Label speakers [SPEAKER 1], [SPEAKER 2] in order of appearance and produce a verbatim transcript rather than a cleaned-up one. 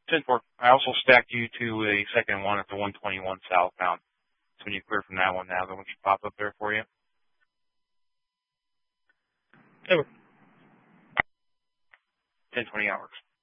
[SPEAKER 1] ten four. I also stacked you to a second one at the one twenty-one southbound. So when you clear from that one now, the one should pop up there for you. Over. ten twenty hours.